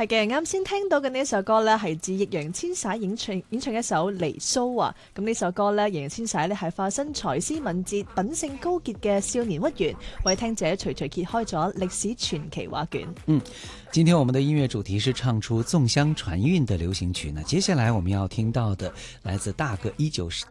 係嘅，啱先聽到嘅呢一首歌呢，係自易烊千璽演唱一首離騷啊。咁呢首歌呢，易烊千璽呢係化身才思敏捷、品性高潔嘅少年屈原，為聽者徐徐揭開咗歷史傳奇畫卷。 今天我們的音樂主題是唱出粽香傳韻的流行曲呢。接下來我們要聽到的來自大哥